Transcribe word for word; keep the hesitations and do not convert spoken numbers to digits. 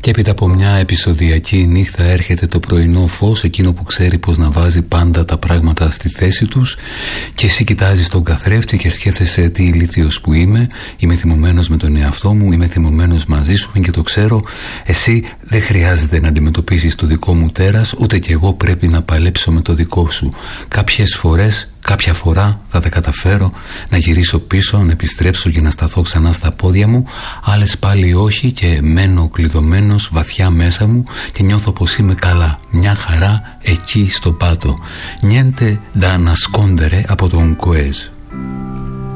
Και έπειτα από μια επεισοδιακή νύχτα έρχεται το πρωινό φως, εκείνο που ξέρει πως να βάζει πάντα τα πράγματα στη θέση τους, και εσύ κοιτάζεις τον καθρέφτη και σκέφτεσαι τι ηλίθιος που είμαι, είμαι θυμωμένος με τον εαυτό μου, είμαι θυμωμένος μαζί σου και το ξέρω. Εσύ δεν χρειάζεται να αντιμετωπίσεις το δικό μου τέρας, ούτε κι εγώ πρέπει να παλέψω με το δικό σου. Κάποιες φορές, κάποια φορά θα τα καταφέρω να γυρίσω πίσω, να επιστρέψω και να σταθώ ξανά στα πόδια μου, άλλες πάλι όχι και μένω κλειδωμένος βαθιά μέσα μου και νιώθω πως είμαι καλά, μια χαρά εκεί στον πάτο. Niente da nascondere από τον Κοέζ.